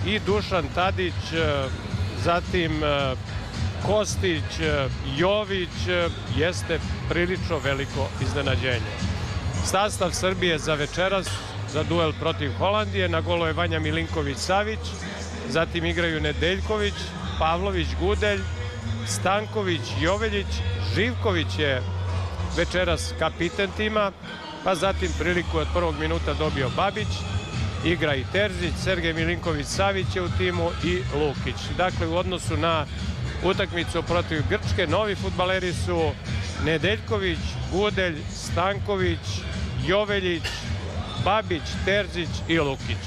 i Dušan Tadić, zatim Kostić, Jović, jeste prilično veliko iznenađenje. Sastav Srbije za večeras, za duel protiv Holandije, na golu je Vanja Milinković-Savić, zatim igraju Nedeljković, Pavlović, Gudelj, Stanković, Joveljić, Živković je večeras kapiten tima, pa zatim priliku od prvog minuta dobio Babić, igra i Terzić, Sergej Milinković-Savić je u timu i Lukić. Dakle, u odnosu na utakmicu protiv Grčke, novi fudbaleri su Nedeljković, Gudelj, Stanković, Joveljić, Babić, Terzić i Lukić.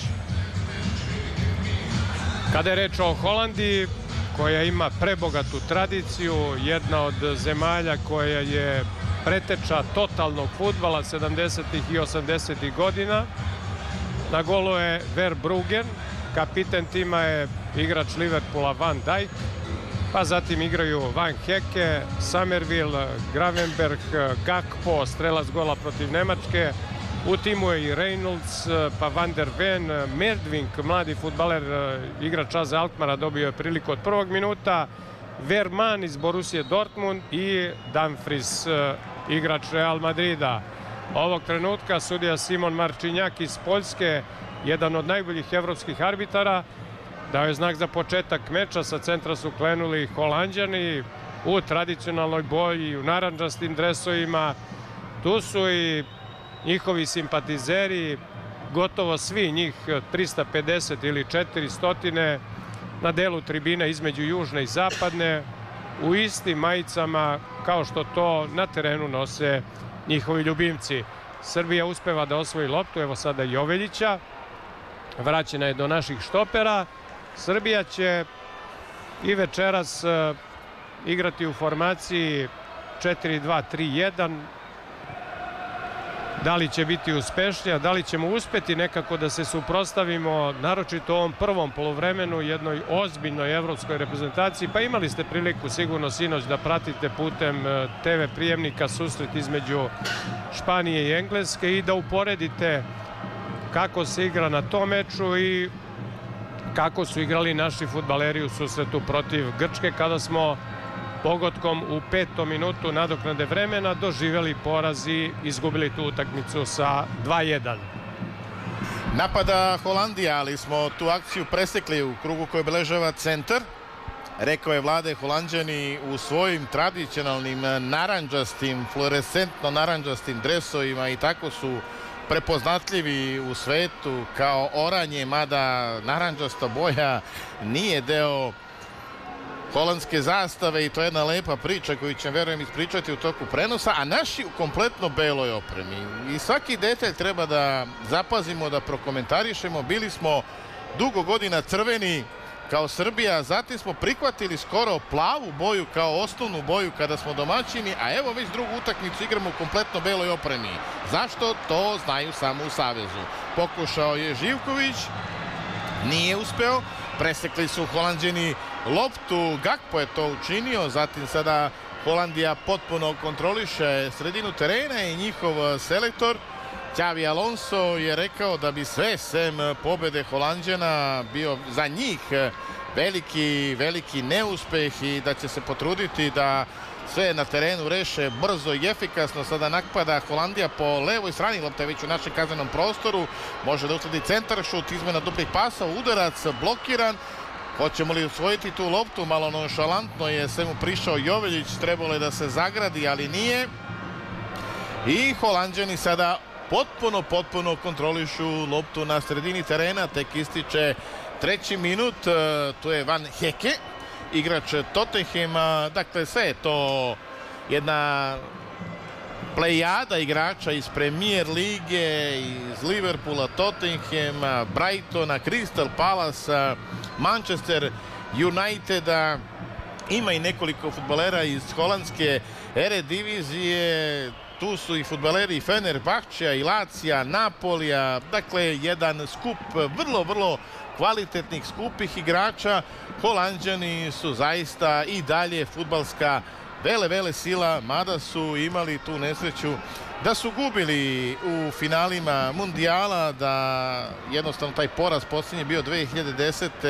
Kada je reč o Holandiji, koja ima prebogatu tradiciju, jedna od zemalja koja je preteča totalnog fudbala 70. i 80. godina, na golu je Verbruggen, kapiten tima je igrač Liverpoola Van Dijk, pa zatim igraju Van Heke, Summerville, Gravenberg, Gakpo, strelac gola protiv Nemačke. U timu je i Reynolds, pa Van der Ven, Merdvink, mladi fudbaler, igrač AZ Alkmara, dobio je priliku od prvog minuta, Verman iz Borusije Dortmund i Dumfries, igrač Real Madrida. Ovog trenutka sudija Simon Marčinjak iz Poljske, jedan od najboljih evropskih arbitara, dao je znak za početak meča. Sa centra su krenuli Holanđani u tradicionalnoj boji, u narandžastim dresovima. Tu su i njihovi simpatizeri, gotovo svi njih 350 ili 400 na delu tribine između južne i zapadne, u istim majicama kao što to na terenu nose njihovi ljubimci. Srbija uspeva da osvoji loptu, evo sada Joveljića, vraćena je do naših štopera. Srbija će i večeras igrati u formaciji 4-2-3-1. Da li će biti uspešnija, da li ćemo uspeti nekako da se suprotstavimo, naročito u ovom prvom poluvremenu, jednoj ozbiljnoj evropskoj reprezentaciji. Pa imali ste priliku sigurno sinoć da pratite putem TV prijemnika susret između Španije i Engleske i da uporedite kako se igra na tom meču i kako su igrali naši fudbaleri u susretu protiv Grčke, kada smo pogodkom u 5. minutu nadoknade vremena doživjeli poraz i izgubili tu utakmicu sa 2-1. Napada Holandija, ali smo tu akciju presekli u krugu koji obeležava centar. Rekao je Vlade, Holanđani u svojim tradicionalnim narandžastim, fluorescentno narandžastim dresovima i tako su prepoznatljivi u svetu kao oranje, mada narandžasta boja nije deo holandske zastave i to je jedna lepa priča koju ćem, verujem, ispričati u toku prenosa, a naši u kompletno beloj opremi. I svaki detalj treba da zapazimo, da prokomentarišemo. Bili smo dugo godina crveni kao Srbija, zatim smo prihvatili skoro plavu boju kao osnovnu boju kada smo domaćini, a evo već drugu utakmicu igramo u kompletno beloj opremi. Zašto? To znaju samo u Savezu. Pokušao je Živković, nije uspeo, presekli su Holanđani loptu, Gakpo je to učinio, zatim sada Holandija potpuno kontroliše sredinu terena i njihov selektor Xavi Alonso je rekao da bi sve sem pobede Holanđana bio za njih veliki neuspeh i da će se potruditi da sve na terenu reše brzo i efikasno. Sada napada Holandija po levoj strani, lopta je već u našem kaznenom prostoru, može da usledi centar šut, izmena duplih pasa, udarac blokiran. Hoćemo li osvojiti tu loptu? Malo nonšalantno je svemu prišao Joveljić, trebalo je da se zagradi, ali nije. I Holanđani sada potpuno kontrolišu loptu na sredini terena, tek ističe 3. minut, tu je Van Heke, igrač Tottenhema. Dakle, sve je to jedna plejada igrača iz Premier lige, iz Liverpoola, Tottenhema, Brightona, Crystal Palasa, Manchester Uniteda. Ima i nekoliko fudbalera iz holandske Eredivisie. Tu su i fudbaleri Fenerbahčea, i Lacija, Napolija. Dakle, jedan skup vrlo kvalitetnih, skupih igrača. Holanđani su zaista i dalje fudbalska vele sila, mada su imali tu nesreću da su gubili u finalima mundijala, da jednostavno taj poraz posljednji bio 2010.